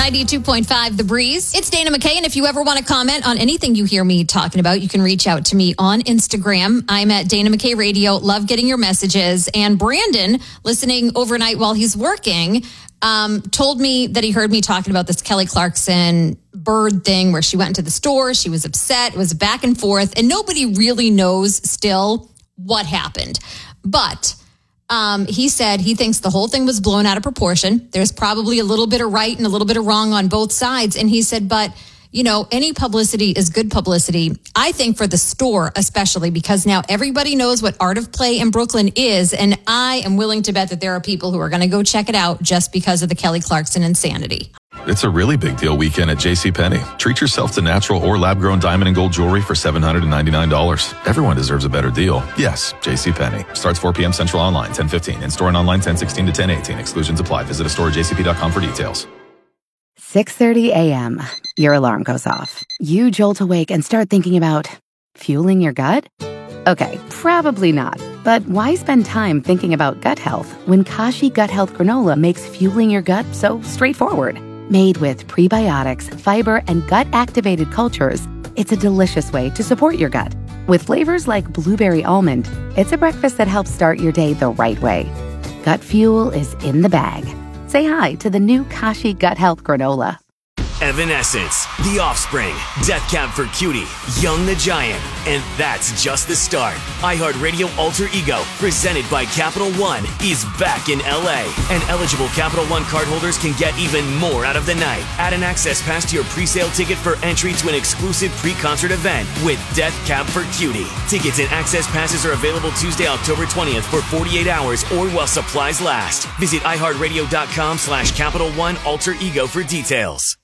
92.5 The Breeze. It's Dana McKay, and if you ever want to comment on anything you hear me talking about, you can reach out to me on Instagram. I'm at Dana McKay Radio. Love getting your messages. And Brandon, listening overnight while he's working, told me that he heard me talking about this Kelly Clarkson bird thing where she went into the store, she was upset, it was back and forth, and nobody really knows still what happened. But he said he thinks the whole thing was blown out of proportion. There's probably a little bit of right and a little bit of wrong on both sides. And he said, but, you know, any publicity is good publicity. I think for the store, especially because now everybody knows what Art of Play in Brooklyn is. And I am willing to bet that there are people who are going to go check it out just because of the Kelly Clarkson insanity. It's a really big deal weekend at JCPenney. Treat yourself to natural or lab-grown diamond and gold jewelry for $799. Everyone deserves a better deal. Yes, JCPenney. Starts 4 p.m. Central online, 10:15. In-store and online, 10:16 to 10:18. Exclusions apply. Visit a store at jcp.com for details. 6:30 a.m. Your alarm goes off. You jolt awake and start thinking about fueling your gut? Okay, probably not. But why spend time thinking about gut health when Kashi Gut Health Granola makes fueling your gut so straightforward? Made with prebiotics, fiber, and gut-activated cultures, it's a delicious way to support your gut. With flavors like blueberry almond, it's a breakfast that helps start your day the right way. Gut fuel is in the bag. Say hi to the new Kashi Gut Health Granola. Evanescence, The Offspring, Death Cab for Cutie, Young the Giant, and that's just the start. iHeartRadio Alter Ego, presented by Capital One, is back in LA, and eligible Capital One cardholders can get even more out of the night. Add an access pass to your pre-sale ticket for entry to an exclusive pre-concert event with Death Cab for Cutie. Tickets and access passes are available Tuesday, October 20th for 48 hours or while supplies last. Visit iHeartRadio.com/Capital One Alter Ego for details.